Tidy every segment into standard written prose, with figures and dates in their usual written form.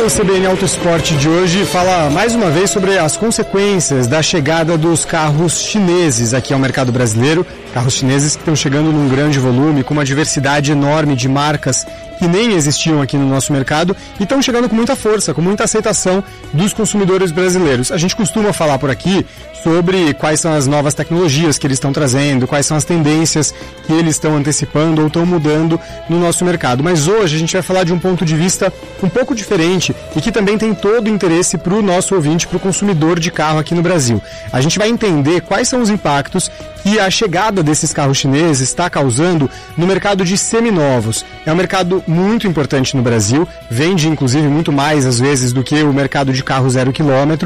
O CBN Auto Esporte de hoje fala mais uma vez sobre as consequências da chegada dos carros chineses aqui ao mercado brasileiro. Carros chineses que estão chegando num grande volume, com uma diversidade enorme de marcas que nem existiam aqui no nosso mercado e estão chegando com muita força, com muita aceitação dos consumidores brasileiros. A gente costuma falar por aqui sobre quais são as novas tecnologias que eles estão trazendo, quais são as tendências que eles estão antecipando ou estão mudando no nosso mercado. Mas hoje a gente vai falar de um ponto de vista um pouco diferente e que também tem todo o interesse para o nosso ouvinte, para o consumidor de carro aqui no Brasil. A gente vai entender quais são os impactos que a chegada desses carros chineses está causando no mercado de seminovos. É um mercado muito importante no Brasil, vende inclusive muito mais às vezes do que o mercado de carro 0 km.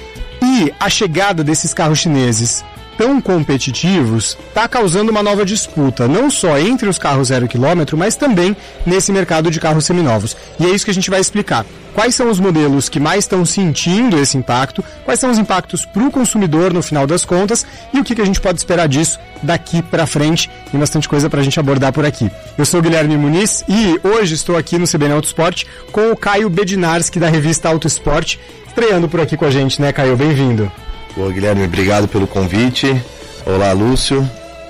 E a chegada desses carros chineses tão competitivos está causando uma nova disputa, não só entre os carros 0 km, mas também nesse mercado de carros seminovos. E é isso que a gente vai explicar. Quais são os modelos que mais estão sentindo esse impacto, quais são os impactos para o consumidor no final das contas e o que a gente pode esperar disso daqui para frente. Tem bastante coisa para a gente abordar por aqui. Eu sou o Guilherme Muniz e hoje estou aqui no CBN Auto Esporte com o Caio Bednarski da revista Auto Esporte, estreando por aqui com a gente, né, Caio? Bem-vindo. Boa, Guilherme, obrigado pelo convite. Olá, Lúcio,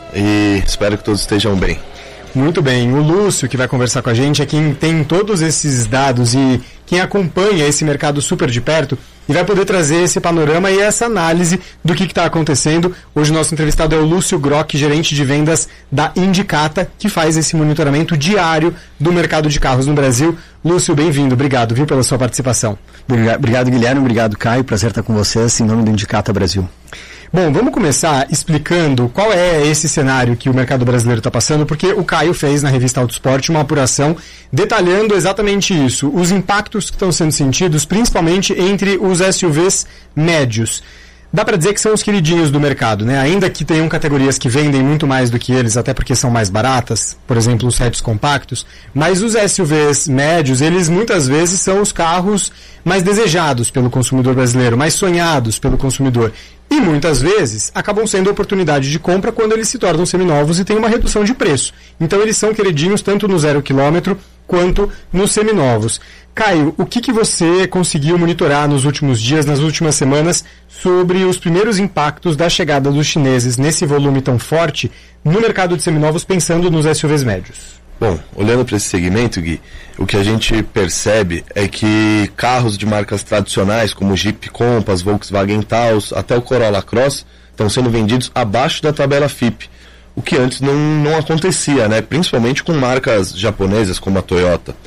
e espero que todos estejam bem. Muito bem, o Lúcio que vai conversar com a gente é quem tem todos esses dados e quem acompanha esse mercado super de perto e vai poder trazer esse panorama e essa análise do que está acontecendo. Hoje o nosso entrevistado é o Lúcio Grock, gerente de vendas da Indicata, que faz esse monitoramento diário do mercado de carros no Brasil. Lúcio, bem-vindo, obrigado, viu, pela sua participação. Obrigado, Guilherme, obrigado, Caio, prazer estar com vocês em nome do Indicata Brasil. Bom, vamos começar explicando qual é esse cenário que o mercado brasileiro está passando, porque o Caio fez na revista Auto Esporte uma apuração detalhando exatamente isso, os impactos que estão sendo sentidos, principalmente entre os SUVs médios. Dá para dizer que são os queridinhos do mercado, né? Ainda que tenham categorias que vendem muito mais do que eles, até porque são mais baratas, por exemplo, os hatches compactos, mas os SUVs médios, eles muitas vezes são os carros mais desejados pelo consumidor brasileiro, mais sonhados pelo consumidor. E muitas vezes acabam sendo oportunidade de compra quando eles se tornam seminovos e tem uma redução de preço. Então eles são queridinhos tanto no 0 km quanto nos seminovos. Caio, o que você conseguiu monitorar nos últimos dias, nas últimas semanas, sobre os primeiros impactos da chegada dos chineses nesse volume tão forte no mercado de seminovos, pensando nos SUVs médios? Bom, olhando para esse segmento, Gui, o que a gente percebe é que carros de marcas tradicionais como Jeep Compass, Volkswagen Taos, até o Corolla Cross, estão sendo vendidos abaixo da tabela FIPE, o que antes não acontecia, né? Principalmente com marcas japonesas como a Toyota.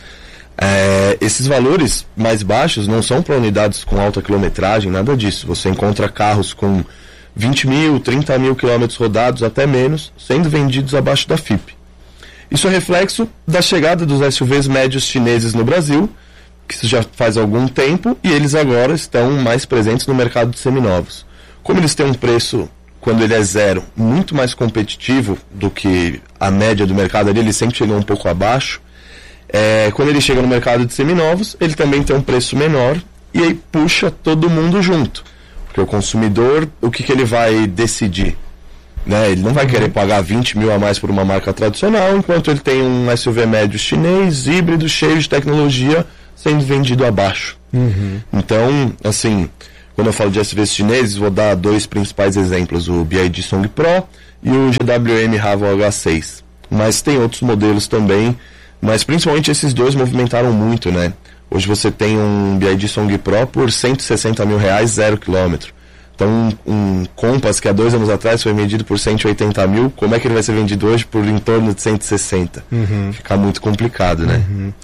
Esses valores mais baixos não são para unidades com alta quilometragem, nada disso. Você encontra carros com 20 mil, 30 mil quilômetros rodados, até menos, sendo vendidos abaixo da FIPE. Isso é reflexo da chegada dos SUVs médios chineses no Brasil, que isso já faz algum tempo, e eles agora estão mais presentes no mercado de seminovos. Como eles têm um preço, quando ele é zero, muito mais competitivo do que a média do mercado ali, ele sempre chega um pouco abaixo, quando ele chega no mercado de seminovos, ele também tem um preço menor, e aí puxa todo mundo junto. Porque o consumidor, o que ele vai decidir? Né? Ele não vai querer pagar 20 mil a mais por uma marca tradicional, enquanto ele tem um SUV médio chinês, híbrido, cheio de tecnologia, sendo vendido abaixo. Então, assim, quando eu falo de SUVs chineses, vou dar dois principais exemplos, o BYD Song Pro e o GWM Ravo H6. Mas tem outros modelos também, mas principalmente esses dois movimentaram muito, né? Hoje você tem um BYD Song Pro por 160 mil reais, 0 km. Então, um Compass que há 2 anos atrás foi vendido por 180 mil, como é que ele vai ser vendido hoje por em torno de 160? Fica muito complicado, né?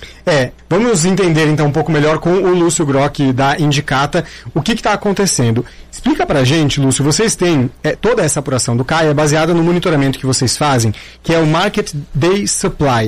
Vamos entender então um pouco melhor com o Lúcio Grock da Indicata o que está acontecendo. Explica pra gente, Lúcio, vocês têm toda essa apuração do Caio é baseada no monitoramento que vocês fazem, que é o Market Day Supply,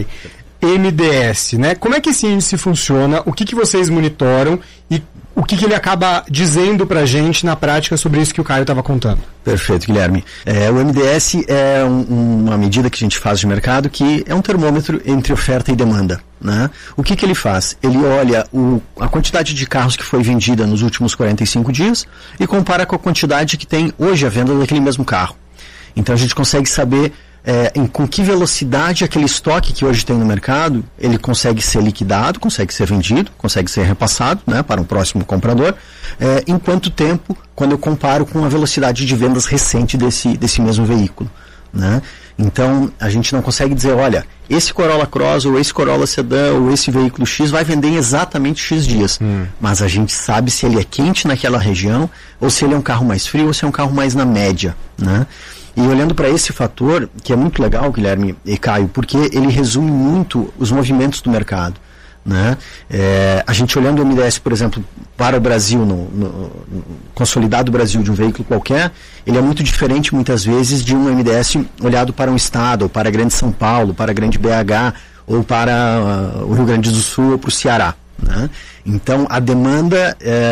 MDS, né? Como é que esse índice funciona? O que vocês monitoram e o que ele acaba dizendo pra gente na prática sobre isso que o Caio estava contando? Perfeito, Guilherme. O MDS é uma medida que a gente faz de mercado que é um termômetro entre oferta e demanda, né? O que ele faz? Ele olha a quantidade de carros que foi vendida nos últimos 45 dias e compara com a quantidade que tem hoje à venda daquele mesmo carro. Então a gente consegue saber com que velocidade aquele estoque que hoje tem no mercado, ele consegue ser liquidado, consegue ser vendido, consegue ser repassado, né, para um próximo comprador, em quanto tempo, quando eu comparo com a velocidade de vendas recente desse mesmo veículo, né? Então, a gente não consegue dizer, olha, esse Corolla Cross, ou esse Corolla Sedan, ou esse veículo X vai vender em exatamente X dias. Mas a gente sabe se ele é quente naquela região, ou se ele é um carro mais frio, ou se é um carro mais na média, né? E olhando para esse fator, que é muito legal, Guilherme e Caio, porque ele resume muito os movimentos do mercado, né? A gente olhando o MDS, por exemplo, para o Brasil, no consolidado Brasil de um veículo qualquer, ele é muito diferente muitas vezes de um MDS olhado para um estado, ou para a grande São Paulo, para a grande BH, ou para o Rio Grande do Sul, ou para o Ceará, né? Então a demanda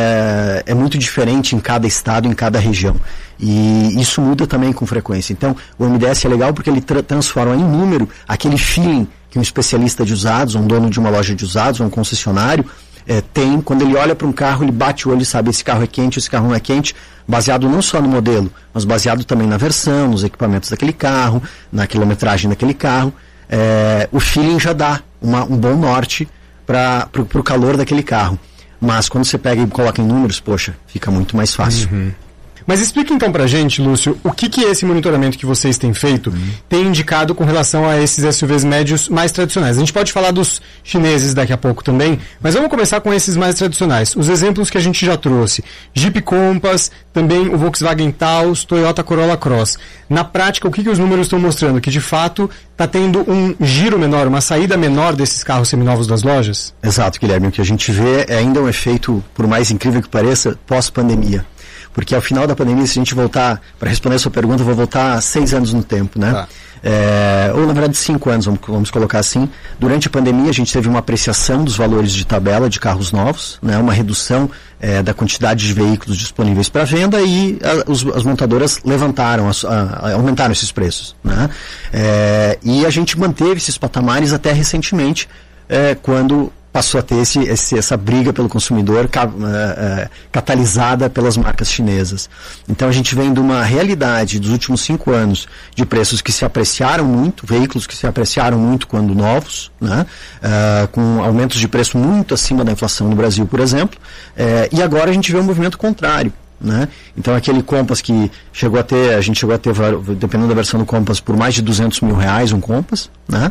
é muito diferente em cada estado, em cada região, e isso muda também com frequência. Então o MDS é legal porque ele transforma em número aquele feeling que um especialista de usados, um dono de uma loja de usados, um concessionário tem, quando ele olha para um carro, ele bate o olho e sabe esse carro é quente, esse carro não é quente, baseado não só no modelo, mas baseado também na versão, nos equipamentos daquele carro, na quilometragem daquele carro. O feeling já dá um bom norte para o calor daquele carro. Mas quando você pega e coloca em números, poxa, fica muito mais fácil. Mas explica então pra gente, Lúcio, o que esse monitoramento que vocês têm feito tem indicado com relação a esses SUVs médios mais tradicionais. A gente pode falar dos chineses daqui a pouco também, mas vamos começar com esses mais tradicionais. Os exemplos que a gente já trouxe: Jeep Compass, também o Volkswagen Taos, Toyota Corolla Cross. Na prática, o que os números estão mostrando? Que de fato está tendo um giro menor, uma saída menor desses carros seminovos das lojas? Exato, Guilherme. O que a gente vê é ainda um efeito, por mais incrível que pareça, pós-pandemia. Porque ao final da pandemia, se a gente voltar, para responder a sua pergunta, eu vou voltar 6 anos no tempo, né? Tá. Ou na verdade 5 anos, vamos colocar assim. Durante a pandemia a gente teve uma apreciação dos valores de tabela de carros novos, né? Uma redução da quantidade de veículos disponíveis para venda, e as montadoras aumentaram esses preços, né? E a gente manteve esses patamares até recentemente, quando passou a ter essa briga pelo consumidor catalisada pelas marcas chinesas. Então a gente vem de uma realidade dos últimos 5 anos de preços que se apreciaram muito, veículos que se apreciaram muito quando novos, né? Com aumentos de preço muito acima da inflação no Brasil, por exemplo, e agora a gente vê um movimento contrário, né? Então aquele Compass que a gente chegou a ter, dependendo da versão do Compass, por mais de R$200 mil um Compass, né?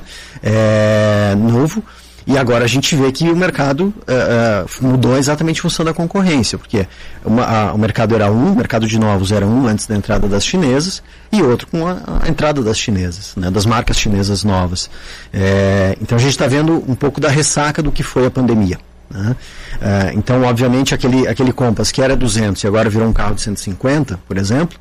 Novo. E agora a gente vê que o mercado mudou exatamente em função da concorrência, porque o mercado era o mercado de novos era antes da entrada das chinesas, e outro com a entrada das chinesas, né, das marcas chinesas novas. Então a gente está vendo um pouco da ressaca do que foi a pandemia, né? Então, obviamente, aquele Compass que era 200 e agora virou um carro de 150, por exemplo,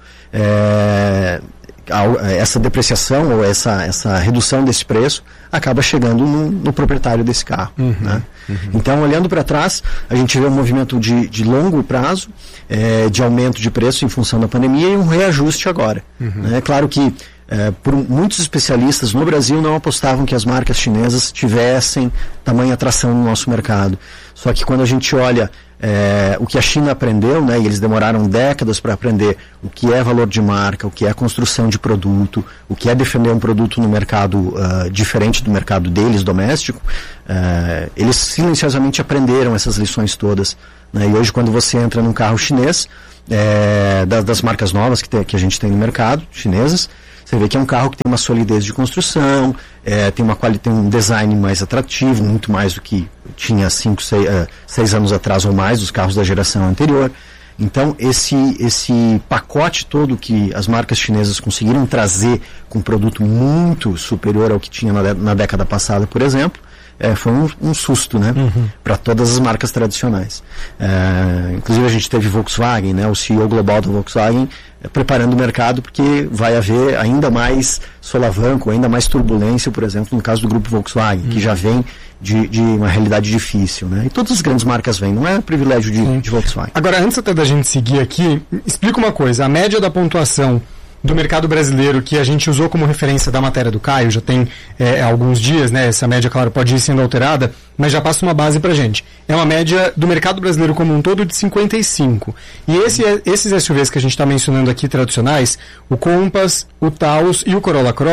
essa depreciação ou essa redução desse preço acaba chegando no proprietário desse carro, né? Então, olhando para trás, a gente vê um movimento de longo prazo, de aumento de preço em função da pandemia, e um reajuste agora, né? É claro que por muitos especialistas no Brasil não apostavam que as marcas chinesas tivessem tamanha atração no nosso mercado. Só que quando a gente olha o que a China aprendeu, né, e eles demoraram décadas para aprender o que é valor de marca, o que é construção de produto, o que é defender um produto no mercado diferente do mercado deles, doméstico, eles silenciosamente aprenderam essas lições todas, né? E hoje, quando você entra num carro chinês, das marcas novas que a gente tem no mercado, chinesas, você vê que é um carro que tem uma solidez de construção, tem um design mais atrativo, muito mais do que tinha 6 anos atrás ou mais, os carros da geração anterior. Então, esse pacote todo que as marcas chinesas conseguiram trazer com um produto muito superior ao que tinha na década passada, por exemplo, foi um susto, né, para todas as marcas tradicionais. Inclusive a gente teve Volkswagen, né, o CEO global da Volkswagen, preparando o mercado, porque vai haver ainda mais solavanco, ainda mais turbulência, por exemplo, no caso do grupo Volkswagen, que já vem de uma realidade difícil, né? E todas as grandes marcas vêm, não é privilégio de Volkswagen. Agora, antes até da gente seguir aqui, explica uma coisa: a média da pontuação do mercado brasileiro, que a gente usou como referência da matéria do Caio, já tem alguns dias, né? Essa média, claro, pode ir sendo alterada, mas já passa uma base pra gente. É uma média do mercado brasileiro como um todo de 55. E esses SUVs que a gente está mencionando aqui, tradicionais, o Compass, o Taos e o Corolla Cross,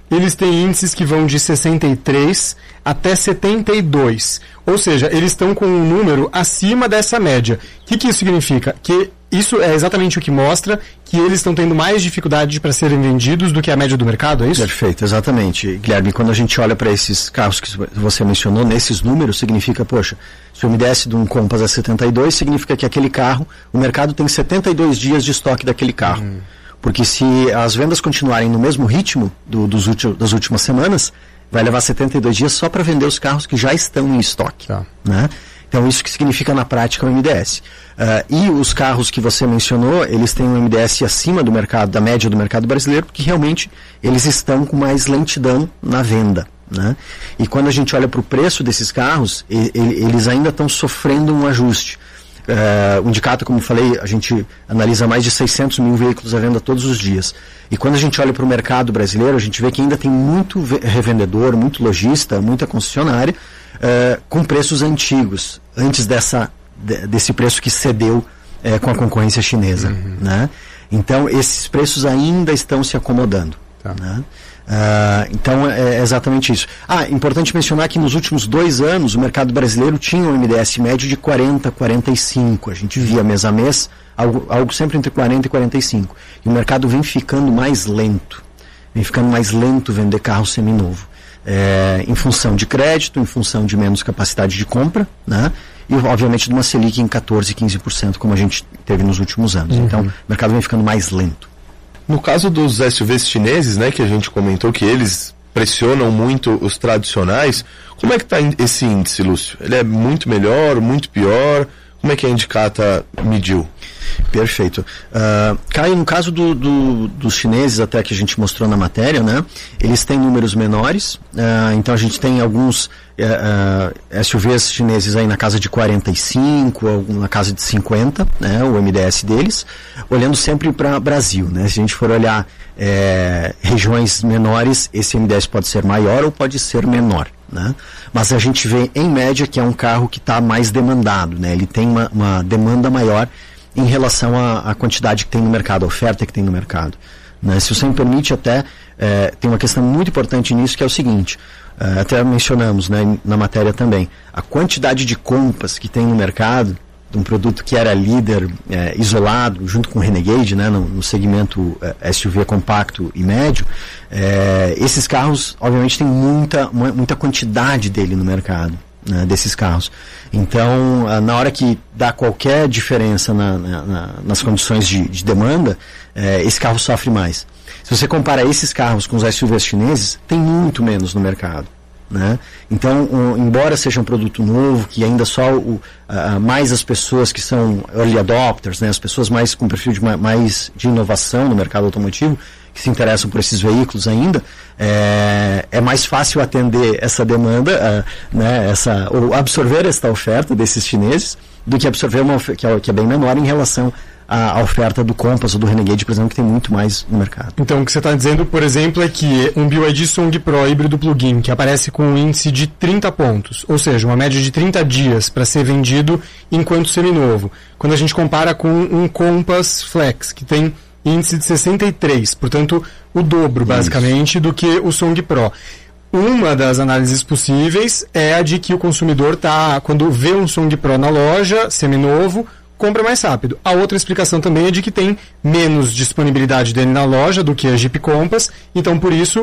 eles têm índices que vão de 63 até 72. Ou seja, eles estão com um número acima dessa média. O que isso significa? Que isso é exatamente o que mostra que eles estão tendo mais dificuldade para serem vendidos do que a média do mercado, é isso? Perfeito, exatamente. Guilherme, quando a gente olha para esses carros que você mencionou, nesses números, significa, poxa, se o MDS de um Compass é 72, significa que aquele carro, o mercado tem 72 dias de estoque daquele carro. Porque se as vendas continuarem no mesmo ritmo das últimas semanas, vai levar 72 dias só para vender os carros que já estão em estoque. Tá. Né? Então, isso que significa na prática o MDS. E os carros que você mencionou, eles têm um MDS acima do mercado, da média do mercado brasileiro, porque realmente eles estão com mais lentidão na venda. Né? E quando a gente olha para o preço desses carros, eles ainda estão sofrendo um ajuste. O Indicato, como falei, a gente analisa mais de 600 mil veículos à venda todos os dias. E quando a gente olha para o mercado brasileiro, a gente vê que ainda tem muito revendedor, muito lojista, muita concessionária, com preços antigos, antes desse preço que cedeu com a concorrência chinesa. Né? Então, esses preços ainda estão se acomodando. Tá. Né? Então é exatamente isso. Importante mencionar que nos últimos 2 anos o mercado brasileiro tinha um MDS médio de 40, 45. A gente via mês a mês algo sempre entre 40 e 45. E o mercado vem ficando mais lento. Vender carro seminovo. Em função de crédito, em função de menos capacidade de compra, né? E obviamente de uma Selic em 14, 15%, como a gente teve nos últimos anos. Então o mercado vem ficando mais lento. No caso dos SUVs chineses, né, que a gente comentou que eles pressionam muito os tradicionais, como é que está esse índice, Lúcio? Ele é muito melhor, muito pior? Como é que a Indicata mediu? Perfeito. Caio, no caso dos chineses, até que a gente mostrou na matéria, né, eles têm números menores, então a gente tem alguns SUVs chineses aí na casa de 45, na casa de 50, né, o MDS deles, olhando sempre para o Brasil. Né, se a gente for olhar regiões menores, esse MDS pode ser maior ou pode ser menor. Né? Mas a gente vê, em média, que é um carro que está mais demandado, né? Ele tem uma demanda maior em relação à quantidade que tem no mercado, a oferta que tem no mercado. Né? Se você me permite, até tem uma questão muito importante nisso, que é o seguinte, até mencionamos, né, na matéria também, a quantidade de Compass que tem no mercado, de um produto que era líder isolado, junto com o Renegade, né, no segmento SUV compacto e médio, esses carros, obviamente, tem muita quantidade dele no mercado, né, desses carros. Então, na hora que dá qualquer diferença nas condições de demanda, esse carro sofre mais. Se você compara esses carros com os SUVs chineses, tem muito menos no mercado. Né? Então, embora seja um produto novo, que ainda só mais as pessoas que são early adopters, né, as pessoas mais com perfil mais de inovação no mercado automotivo, que se interessam por esses veículos ainda, é mais fácil atender essa demanda, né, ou absorver esta oferta desses chineses, do que absorver uma que é bem menor em relação a oferta do Compass ou do Renegade, por exemplo, que tem muito mais no mercado. Então, o que você está dizendo, por exemplo, é que um BYD Song Pro híbrido plug-in, que aparece com um índice de 30 pontos, ou seja, uma média de 30 dias para ser vendido enquanto seminovo. Quando a gente compara com um Compass Flex, que tem índice de 63, portanto, o dobro, basicamente, do que o Song Pro. Uma das análises possíveis é a de que o consumidor quando vê um Song Pro na loja, seminovo, compra mais rápido. A outra explicação também é de que tem menos disponibilidade dele na loja do que a Jeep Compass, então por isso